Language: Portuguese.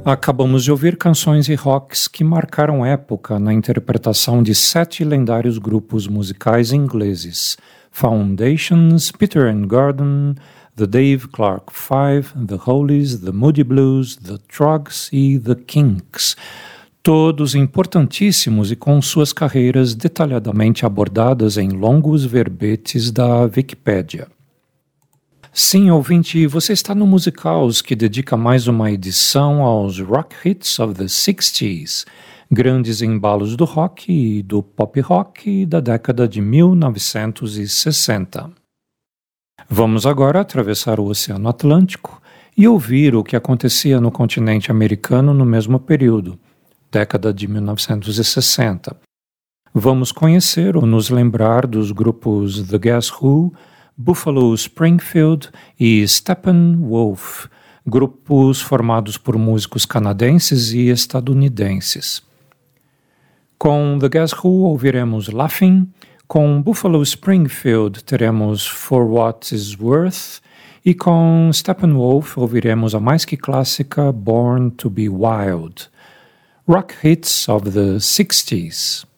Acabamos de ouvir canções e rocks que marcaram época na interpretação de 7 lendários grupos musicais ingleses: Foundations, Peter and Gordon, The Dave Clark Five, The Hollies, The Moody Blues, The Troggs e The Kinks, todos importantíssimos e com suas carreiras detalhadamente abordadas em longos verbetes da Wikipédia. Sim, ouvinte, você está no Musicals, que dedica mais uma edição aos Rock Hits of the 60s, grandes embalos do rock e do pop rock da década de 1960. Vamos agora atravessar o Oceano Atlântico e ouvir o que acontecia no continente americano no mesmo período, década de 1960. Vamos conhecer ou nos lembrar dos grupos The Guess Who, Buffalo Springfield e Steppenwolf, grupos formados por músicos canadenses e estadunidenses. Com The Guess Who ouviremos Laughing, com Buffalo Springfield teremos For What It's Worth e com Steppenwolf ouviremos a mais que clássica Born to Be Wild. Rock Hits of the 60s.